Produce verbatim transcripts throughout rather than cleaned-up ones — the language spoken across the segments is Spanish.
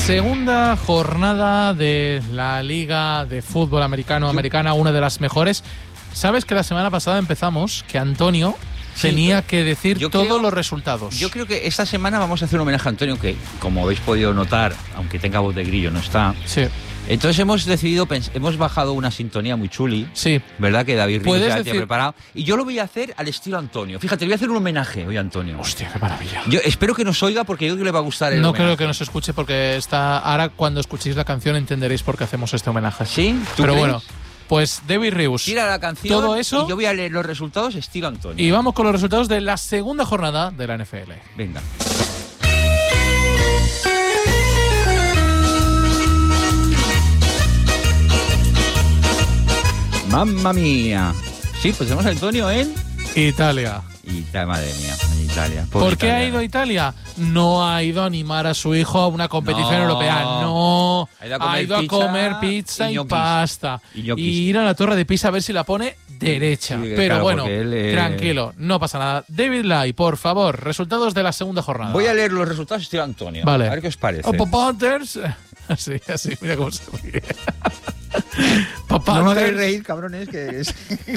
Segunda jornada de la Liga de Fútbol Americano Americana, una de las mejores. ¿Sabes que la semana pasada empezamos que Antonio sí, tenía que decir todos creo, los resultados? Yo creo que esta semana vamos a hacer un homenaje a Antonio, que como habéis podido notar, aunque tenga voz de grillo, no está. Sí. Entonces hemos decidido, hemos bajado una sintonía muy chuli, sí, ¿verdad? Que David Ríos ya decir... tiene preparado. Y yo lo voy a hacer al estilo Antonio. Fíjate, voy a hacer un homenaje hoy a Antonio. Hostia, qué maravilla. Yo espero que nos oiga porque yo creo que le va a gustar el No homenaje. creo que nos escuche porque está ahora cuando escuchéis la canción entenderéis por qué hacemos este homenaje. ¿Sí? ¿Tú Pero crees? Bueno, pues David Ríos. Tira la canción todo eso, y yo voy a leer los resultados estilo Antonio. Y vamos con los resultados de la segunda jornada de la N F L. Venga. ¡Mamma mía! Sí, pues tenemos a Antonio en... Italia. Italia, madre mía, en Italia. ¿Por, ¿Por qué Italia. ha ido a Italia? No ha ido a animar a su hijo a una competición no. europea, no. Ha ido a comer, ha ido a pizza, comer pizza y, y pasta. Y, y ir a la torre de Pisa a ver si la pone derecha. Sí, Pero claro, bueno, él, eh... tranquilo, no pasa nada. David Lai, por favor, resultados de la segunda jornada. Voy a leer los resultados estilo Antonio. Vale. A ver qué os parece. Opa Panthers. Así, así, mira cómo se ríe. Papá, no me hagáis reír, cabrones, que, es,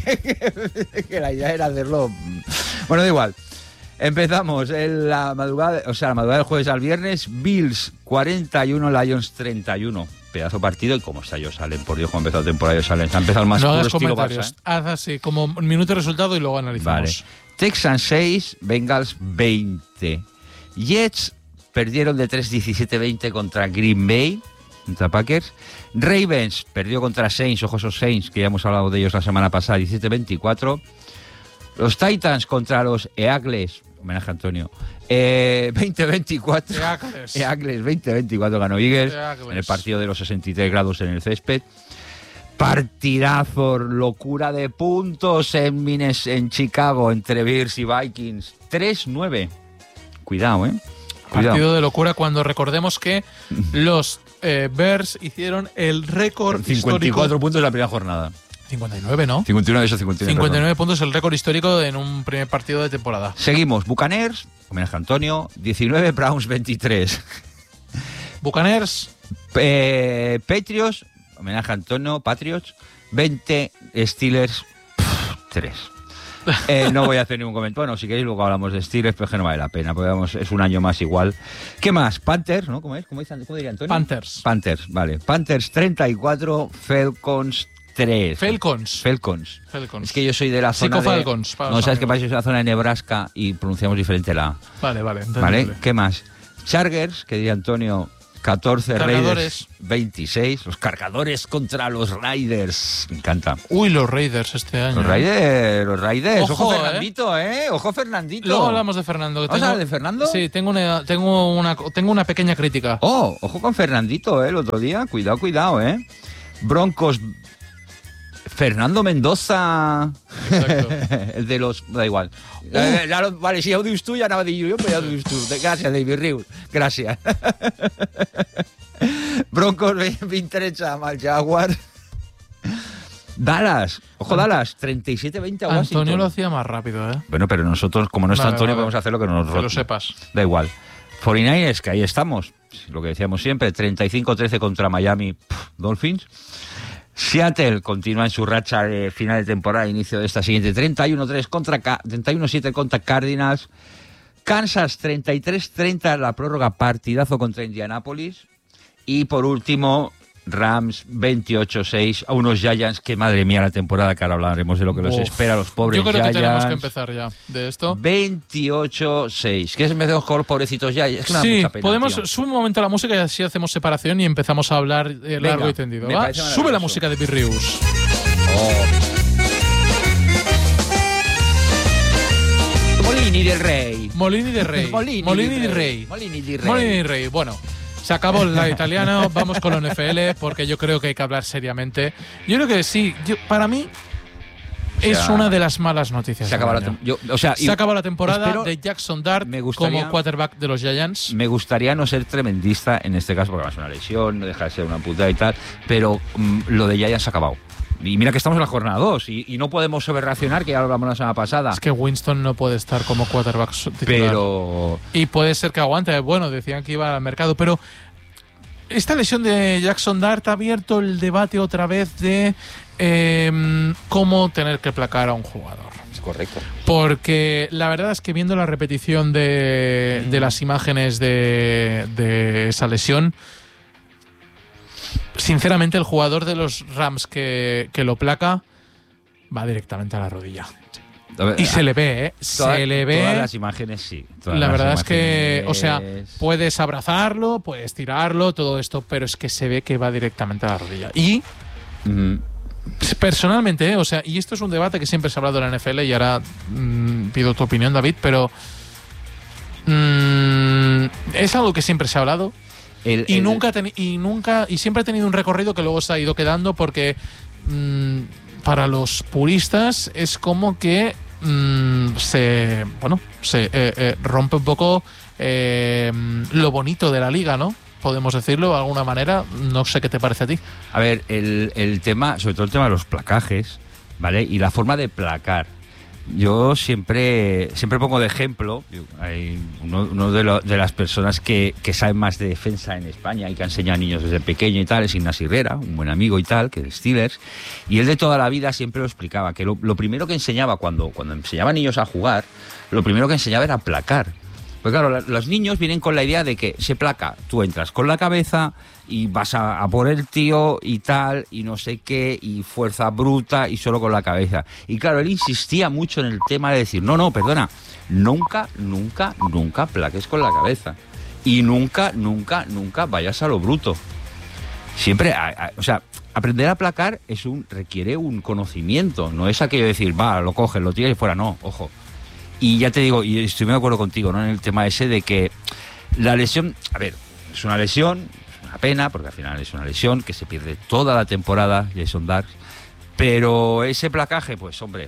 que la idea era hacerlo. Bueno, da igual. Empezamos en la madrugada, o sea, la madrugada del jueves al viernes. Bills cuarenta y uno, Lions treinta y uno. Pedazo partido. Y como está yo salen, por Dios, cuando ha empezado la temporada yo salen. Se ha empezado el más no puro hagas estilo comentarios. Barça, ¿eh? Haz así, como un minuto de resultado y luego analizamos. Vale. Texans seis, Bengals veinte. Jets perdieron de tres diecisiete veinte contra Green Bay, contra Packers. Ravens perdió contra Saints, ojo esos Saints, que ya hemos hablado de ellos la semana pasada, diecisiete veinticuatro. Los Titans contra los Eagles, homenaje a Antonio, eh, veinte veinticuatro. Eagles. Eagles, veinte veinticuatro ganó Eagles, Eagles. En el partido de los sesenta y tres grados en el césped. Partidazo, locura de puntos en, Mines, en Chicago, entre Bears y Vikings. tres nueve. Cuidado, ¿eh? Cuidado. Partido de locura cuando recordemos que los eh, Bears hicieron el récord cincuenta y cuatro histórico. puntos en la primera jornada. cincuenta y nueve, ¿no? cincuenta y uno de esos cincuenta y nueve. cincuenta y nueve puntos, el récord histórico en un primer partido de temporada. Seguimos. Buccaneers, homenaje a Antonio, diecinueve, Browns veintitrés. Buccaneers. Eh, Patriots, homenaje a Antonio, Patriots, veinte, Steelers tres. Eh, no voy a hacer ningún comentario. Bueno, si queréis luego hablamos de Steelers, pero es que no vale la pena, porque vamos, es un año más igual. ¿Qué más? Panthers, ¿no? ¿Cómo es? ¿Cómo, dice, ¿Cómo diría Antonio? Panthers. Panthers, vale. Panthers treinta y cuatro, Falcons tres. Falcons. Falcons. Falcons. Es que yo soy de la zona Chico de... Falcons. No, sabes qué pasa, yo soy de la zona de Nebraska y pronunciamos diferente la A. Vale, vale. ¿Vale? ¿Qué más? Chargers, que diría Antonio, catorce, Cargadores. Raiders veintiséis. Los cargadores contra los Raiders. Me encanta. Uy, los Raiders este año. Los Raiders, los Raiders. Ojo, Ojo, Fernandito, ¿eh? Ojo, Fernandito. Luego hablamos de Fernando. Que ¿Vamos tengo... a hablar de Fernando? Sí, tengo una, tengo, una, tengo una pequeña crítica. Oh, ojo con Fernandito, ¿eh? El otro día. Cuidado, cuidado, ¿eh? Broncos... Fernando Mendoza. Exacto. El de los... Da igual. Uh. Eh, eh, vale, sí, ho dius tu, ja anava a dir jo, però ja ho dius tu. Gràcies, David Rius. Gràcies. Broncos veinte trece amb el Jaguar. Dallas. Ojo, Dallas. treinta y siete veinte a Washington. Antonio lo hacía más rápido, ¿eh? Bueno, pero nosotros, como no está vale, Antonio, vale. podemos hacer lo que nos Que lo sepas. Da igual. cuarenta y nueve ers, que ahí estamos. Lo que decíamos siempre. treinta y cinco trece contra Miami Pff, Dolphins. Seattle continúa en su racha de final de temporada, inicio de esta siguiente. treinta y uno tres contra treinta y uno siete contra Cardinals. Kansas treinta y tres treinta, la prórroga, partidazo contra Indianapolis. Y por último, Rams veintiocho seis a unos Giants que, madre mía, la temporada que ahora hablaremos de lo que Uf. los espera a los pobres Yo creo Giants. que tenemos que empezar ya de esto. veintiocho seis. ¿Quieres empezar con los pobrecitos Giants? Es que me da sí, mucha pena, podemos tío. sube un momento la música y así hacemos separación y empezamos a hablar eh, largo Venga, y tendido. me ¿va? parece Sube la maravilloso. música de Pirrius. Oh. Molini del Rey. Molini de Rey. Molini, Molini di de Rey. Rey. Molini di Rey. Molini de Rey. Bueno, se acabó la italiana, vamos con la N F L porque yo creo que hay que hablar seriamente. Yo creo que sí, yo, para mí o sea, es una de las malas noticias. Se acaba la, tem yo, o sea, se acaba la temporada espero, de Jackson Dart me gustaría, como quarterback de los Giants. Me gustaría no ser tremendista en este caso porque es una lesión, no deja de ser una puta y tal, pero mm, lo de Giants se ha acabado. Y mira que estamos en la jornada dos y, y no podemos sobrereaccionar, que ya lo hablamos la semana pasada. Es que Winston no puede estar como quarterback titular. Pero... Y puede ser que aguante. Bueno, decían que iba al mercado, pero esta lesión de Jackson Dart ha abierto el debate otra vez de eh, cómo tener que placar a un jugador. Es correcto. Porque la verdad es que viendo la repetición de, de las imágenes de, de esa lesión, sinceramente el jugador de los Rams que, que lo placa va directamente a la rodilla. Y se le ve, ¿eh? Toda, se le ve. Todas las imágenes, sí. La verdad es que, o sea, puedes abrazarlo, puedes tirarlo, todo esto, pero es que se ve que va directamente a la rodilla. Y, mm. personalmente, ¿eh? O sea, y esto es un debate que siempre se ha hablado en la N F L y ahora mmm, pido tu opinión, David, pero mmm, es algo que siempre se ha hablado el, y, el, nunca y nunca y siempre ha tenido un recorrido que luego se ha ido quedando porque mmm, para los puristas es como que mmm, se bueno se eh, eh, rompe un poco eh, lo bonito de la liga, ¿no? Podemos decirlo de alguna manera. No sé qué te parece a ti. A ver, el, el tema, sobre todo el tema de los placajes, ¿vale? Y la forma de placar. Yo siempre siempre pongo de ejemplo, hay uno, uno de, lo, de las personas que, que saben más de defensa en España y que ha enseñado a niños desde pequeño y tal, es Ignacio Herrera, un buen amigo y tal, que es de Steelers, y él de toda la vida siempre lo explicaba, que lo, lo primero que enseñaba cuando, cuando enseñaba a niños a jugar, lo primero que enseñaba era placar. Pues claro, los niños vienen con la idea de que se placa, tú entras con la cabeza y vas a, a por el tío y tal, y no sé qué, y fuerza bruta y solo con la cabeza. Y claro, él insistía mucho en el tema de decir, no, no, perdona, nunca, nunca, nunca plaques con la cabeza. Y nunca, nunca, nunca vayas a lo bruto. Siempre, a, a, o sea, aprender a placar es un requiere un conocimiento, no es aquello de decir, va, lo coges, lo tiras y fuera, no, ojo. Y ya te digo, y estoy muy de acuerdo contigo, ¿no? En el tema ese de que la lesión, a ver, es una lesión, es una pena, porque al final es una lesión que se pierde toda la temporada, Jackson Dart, pero ese placaje, pues hombre,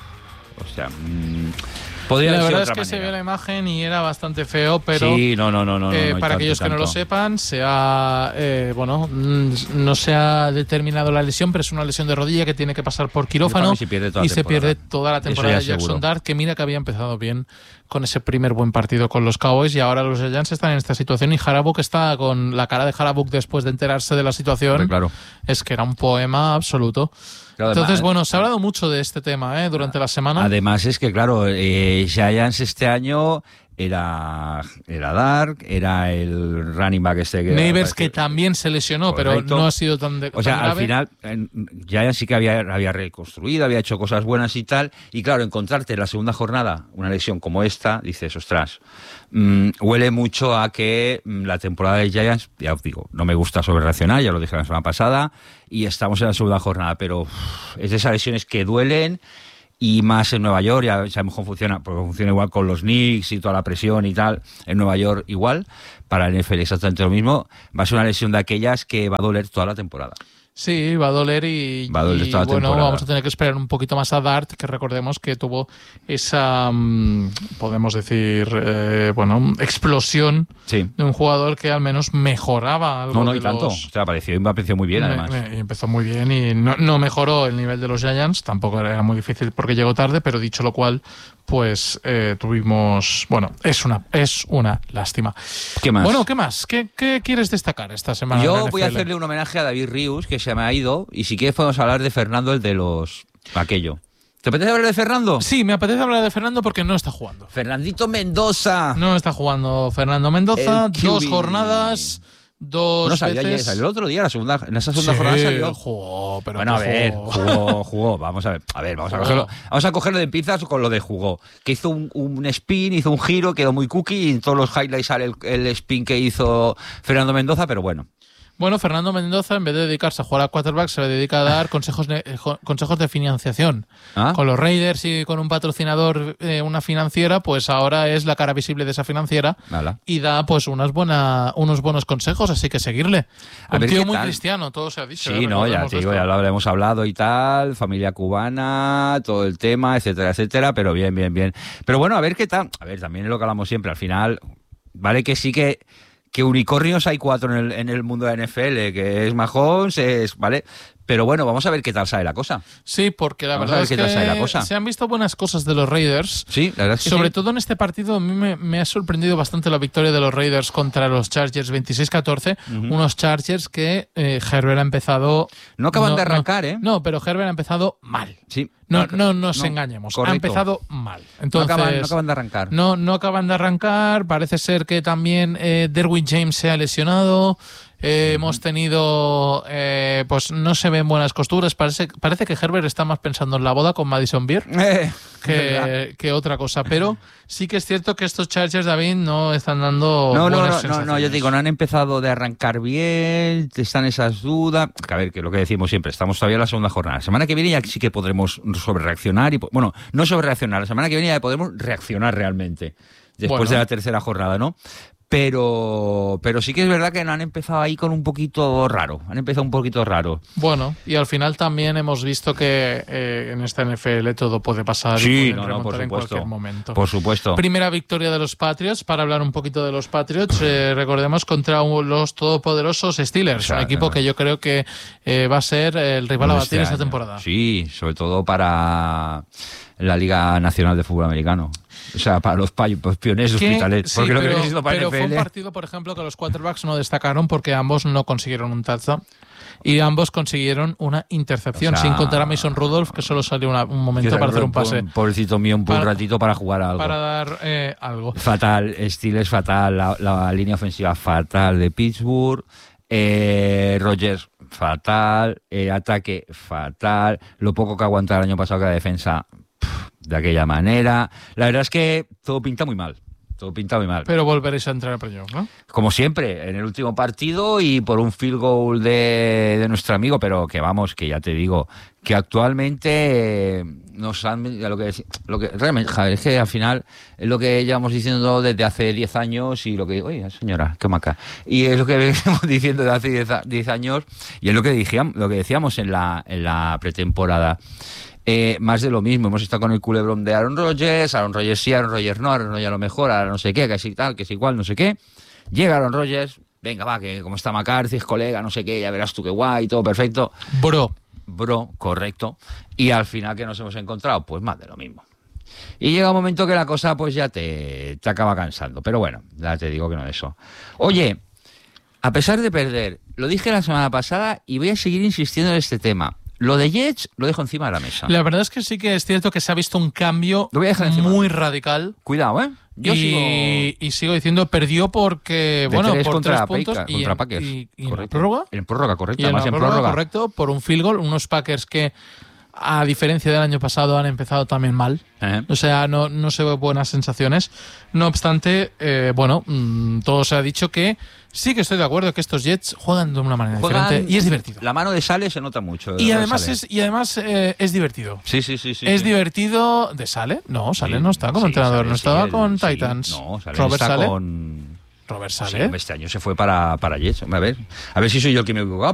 o sea, mmm, podría la haber sido verdad otra es que manera. se ve la imagen y era bastante feo, pero sí, no, no, no, no, eh, no, no para tanto, aquellos que tanto. no lo sepan, se ha, eh, bueno, no se ha determinado la lesión, pero es una lesión de rodilla que tiene que pasar por quirófano y se pierde toda, y la, se temporada. pierde toda la temporada de Jackson seguro. Dart, que mira que había empezado bien con ese primer buen partido con los Cowboys y ahora los Giants están en esta situación y Harbaugh está con la cara de Harbaugh después de enterarse de la situación. Hombre, claro. Es que era un poema absoluto. Claro, Entonces, además, bueno, se ha hablado mucho de este tema ¿eh? durante la semana. Además es que, claro, eh, Giants este año era, era Dark, era el running back este que... Neighbors, que también se lesionó, correcto, pero no ha sido tan, de, o sea, tan grave. Al final, Giants sí que había, había reconstruido, había hecho cosas buenas y tal, y claro, encontrarte en la segunda jornada una lesión como esta, dices, ostras, mmm, huele mucho a que mmm, la temporada de Giants, ya os digo, no me gusta sobrereaccionar, ya lo dije la semana pasada, y estamos en la segunda jornada, pero uff, es de esas lesiones que duelen. Y más en Nueva York, ya sabemos cómo funciona, porque funciona igual con los Knicks y toda la presión y tal. En Nueva York igual, para el N F L exactamente lo mismo. Va a ser una lesión de aquellas que va a doler toda la temporada. Sí, va a doler y, va a doler y toda la bueno, temporada. Vamos a tener que esperar un poquito más a Dart, que recordemos que tuvo esa, um, podemos decir, eh, bueno, explosión sí. de un jugador que al menos mejoraba algo. No, no, de y tanto. Los... O sea, apareció, apareció muy bien, me, además. Me, y empezó muy bien y no, no mejoró el nivel de los Giants, tampoco era muy difícil porque llegó tarde, pero dicho lo cual, pues eh, tuvimos, bueno, es una es una lástima. ¿Qué más? Bueno, ¿qué más? ¿Qué, qué quieres destacar esta semana? Yo voy a hacerle un homenaje a David Rius, que se me ha ido, y si quieres podemos hablar de Fernando, el de los... aquello. ¿Te apetece hablar de Fernando? Sí, me apetece hablar de Fernando porque no está jugando. Fernandito Mendoza. No está jugando Fernando Mendoza, dos jornadas... Dos bueno, salió veces... ayer, salió el otro día, la segunda, en esa segunda sí, jornada salió. Jugó, pero bueno, a ver, jugó. jugó, jugó. Vamos a ver, a ver, vamos a cogerlo, vamos a cogerlo de pinzas con lo de jugó. Que hizo un, un spin, hizo un giro, quedó muy cookie y en todos los highlights sale el, el spin que hizo Fernando Mendoza, pero bueno. Bueno, Fernando Mendoza, en vez de dedicarse a jugar a quarterback, se dedica a dar consejos de, consejos de financiación. ¿Ah? Con los Raiders y con un patrocinador, eh, una financiera, pues ahora es la cara visible de esa financiera. Mala. Y da pues unas buena, unos buenos consejos, así que seguirle. A un tío muy tal. cristiano, todo se ha dicho. Sí, no, ya te digo, ya lo habremos hablado y tal, familia cubana, todo el tema, etcétera, etcétera, pero bien, bien, bien. Pero bueno, a ver qué tal. A ver, también es lo que hablamos siempre, al final, vale que sí que... que unicornios hay cuatro en el, en el mundo de la N F L, que es Mahomes, es, ¿vale? Pero bueno, vamos a ver qué tal sale la cosa. Sí, porque la vamos verdad es qué tal que sale la cosa. se han visto buenas cosas de los Raiders. Sí, la verdad es que Sobre sí. todo en este partido a mí me, me ha sorprendido bastante la victoria de los Raiders contra los Chargers veintiséis catorce. Uh-huh. Unos Chargers que eh, Herbert ha empezado... No acaban no, de arrancar, no, ¿eh? No, pero Herbert ha empezado mal. Sí. No, no nos no, engañemos, correcto. ha empezado mal. Entonces, no, acaban, no acaban de arrancar. No, no acaban de arrancar. Parece ser que también eh, Derwin James se ha lesionado. Eh, uh-huh. Hemos tenido, eh, pues no se ven buenas costuras. Parece, parece que Herbert está más pensando en la boda con Madison Beer eh, que, que otra cosa. Pero sí que es cierto que estos Chargers, David, no están dando no, buenas no, no, sensaciones. no, no, yo te digo, no han empezado de arrancar bien, están esas dudas. A ver, que lo que decimos siempre, estamos todavía en la segunda jornada. La semana que viene ya sí que podremos sobrereaccionar. Y, bueno, no sobrereaccionar, la semana que viene ya podemos reaccionar realmente. Después bueno. de la tercera jornada, ¿no? Pero, pero sí que es verdad que han empezado ahí con un poquito raro. Han empezado un poquito raro. Bueno, y al final también hemos visto que eh, en esta N F L todo puede pasar sí, y no, no, por supuesto, en cualquier momento. Por supuesto. Primera victoria de los Patriots. Para hablar un poquito de los Patriots, eh, recordemos contra los todopoderosos Steelers, o sea, un equipo no. que yo creo que eh, va a ser el rival a batir esta temporada. Sí, sobre todo para la Liga Nacional de Fútbol Americano. O sea, para los pioneros hospitales. Sí, porque pero, lo que para pero fue un partido, por ejemplo, que los quarterbacks no destacaron porque ambos no consiguieron un touchdown y ambos consiguieron una intercepción, o sea, sin contar a Mason Rudolph, que solo salió una, un momento para hacer un pase. Pobrecito mío, un para, ratito para jugar algo. Para dar eh, algo. Fatal, Steelers fatal, la, la línea ofensiva fatal de Pittsburgh, eh, Rodgers fatal, el ataque fatal, lo poco que aguantó el año pasado que la defensa... de aquella manera. La verdad es que todo pinta muy mal. Todo pinta muy mal. Pero volveréis a entrar a playoff, ¿no? Como siempre, en el último partido y por un field goal de, de nuestro amigo, pero que vamos, que ya te digo, que actualmente nos han... Lo que, lo que realmente, Javier, es que al final es lo que llevamos diciendo desde hace diez años y lo que... Oye, señora, qué maca. Y es lo que venimos diciendo desde hace diez años y es lo que, dijíamos, lo que decíamos en la, en la pretemporada. Eh, más de lo mismo, hemos estado con el culebrón de Aaron Rodgers, Aaron Rodgers sí, Aaron Rodgers no, Aaron Rodgers a lo mejor, ahora no sé qué, que si tal, que si igual, no sé qué. Llega Aaron Rodgers, venga, va, que como está McCarthy, es colega, no sé qué, ya verás tú qué guay, todo perfecto. Bro. Bro, correcto. Y al final, ¿qué nos hemos encontrado? Pues más de lo mismo. Y llega un momento que la cosa pues ya te, te acaba cansando. Pero bueno, ya te digo que no es eso. Oye, a pesar de perder, lo dije la semana pasada y voy a seguir insistiendo en este tema. Lo de Jets lo dejo encima de la mesa. La verdad es que sí que es cierto que se ha visto un cambio muy radical. Cuidado, ¿eh? Yo y, sigo... y sigo diciendo, perdió porque, de bueno, tres por contra tres puntos Packers, y, contra en, Packers. y, y en la prórroga. En prórroga, correcto. Y en Además, la en prórroga, prórroga, correcto, por un field goal. Unos Packers que, a diferencia del año pasado, han empezado también mal. Uh-huh. O sea, no, no se ven buenas sensaciones. No obstante, eh, bueno, mmm, todo se ha dicho que sí que estoy de acuerdo que estos Jets juegan de una manera juegan, diferente y es divertido. La mano de Sale se nota mucho. Y además, es, y además eh, es divertido. Sí, sí, sí. sí es sí. divertido. ¿De Sale? No, Sale sí, no está como sí, entrenador, Sale, no estaba sí, con sí, Titans. No, Sale Robert está Sale. con... Robert Sale. Sí, este año se fue para, para Jets. A ver, a ver si soy yo el que me he equivocado.